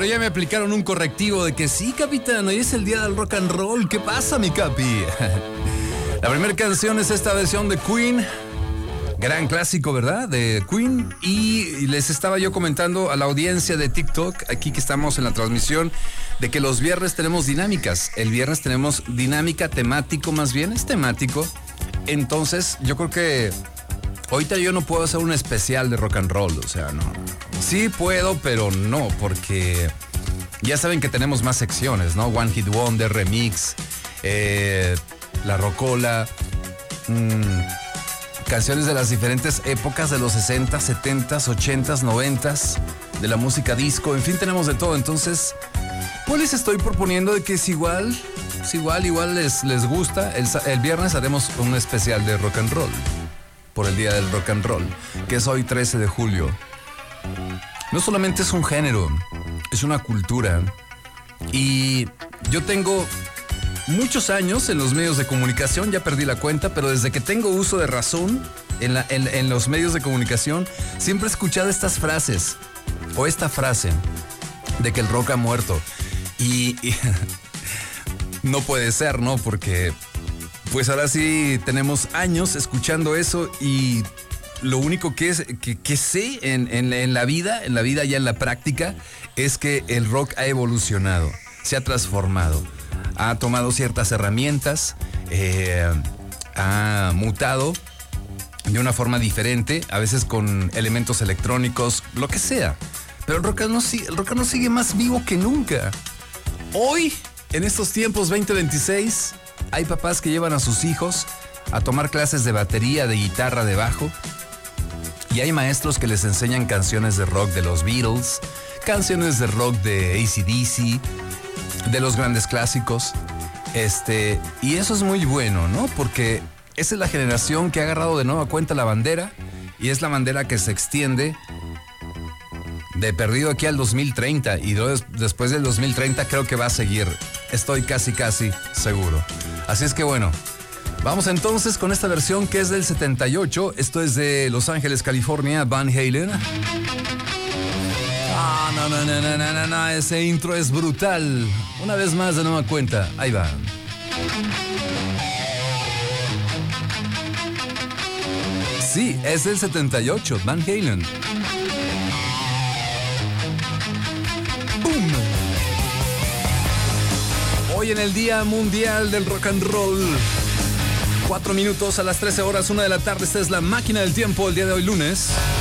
Pero ya me aplicaron un correctivo de que sí, capitán, hoy es el día del rock and roll. ¿Qué pasa, mi capi? La primera canción es esta versión de Queen. Gran clásico, ¿verdad? De Queen. Y les estaba yo comentando a la audiencia de TikTok, aquí que estamos en la transmisión, de que los viernes tenemos dinámicas. El viernes tenemos dinámica temático, más bien es temático. Entonces, yo creo que ahorita yo no puedo hacer un especial de rock and roll, o sea, no. Sí puedo, pero no, porque ya saben que tenemos más secciones, ¿no? One Hit Wonder, Remix, La Rocola, canciones de las diferentes épocas de los 60, 70, 80, 90, de la música disco, en fin, tenemos de todo. Entonces, pues les estoy proponiendo de que es igual les gusta. El viernes haremos un especial de rock and roll, por el día del rock and roll, que es hoy 13 de julio. No solamente es un género, es una cultura. Y yo tengo muchos años en los medios de comunicación, ya perdí la cuenta, pero desde que tengo uso de razón en los medios de comunicación, siempre he escuchado estas frases, o esta frase, de que el rock ha muerto. Y no puede ser, ¿no? Porque pues ahora sí tenemos años escuchando eso y lo único que sé en la vida ya en la práctica, es que el rock ha evolucionado, se ha transformado, ha tomado ciertas herramientas, ha mutado de una forma diferente, a veces con elementos electrónicos, lo que sea. Pero el rock no sigue más vivo que nunca. Hoy, en estos tiempos 2026, hay papás que llevan a sus hijos a tomar clases de batería, de guitarra, de bajo. Y hay maestros que les enseñan canciones de rock de los Beatles, canciones de rock de AC/DC, de los grandes clásicos. Y eso es muy bueno, ¿no? Porque esa es la generación que ha agarrado de nueva cuenta la bandera, y es la bandera que se extiende de perdido aquí al 2030, y después del 2030 creo que va a seguir. Estoy casi seguro. Así es que bueno, vamos entonces con esta versión que es del 78. Esto es de Los Ángeles, California, Van Halen. No, ese intro es brutal. Una vez más de nueva cuenta, ahí va. Sí, es del 78, Van Halen. ¡Boom! Hoy en el Día Mundial del Rock and Roll, 4 minutos a las 13 horas, 1 de la tarde. Esta es la máquina del tiempo el día de hoy, lunes.